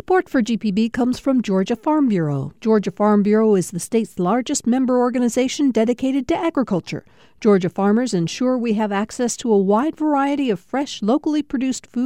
Support for GPB comes from Georgia Farm Bureau. Georgia Farm Bureau is the state's largest member organization dedicated to agriculture. Georgia farmers ensure we have access to a wide variety of fresh, locally produced food